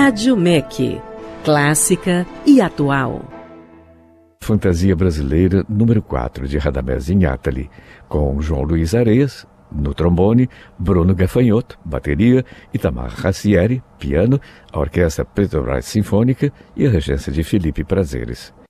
Rádio MEC, clássica e atual. Fantasia Brasileira número 4 de Radamés Inátali, com João Luiz Areias no trombone, Bruno Gafanhoto, bateria, Itamar Racieri, piano, a Orquestra Petrobras Sinfônica e a regência de Felipe Prazeres.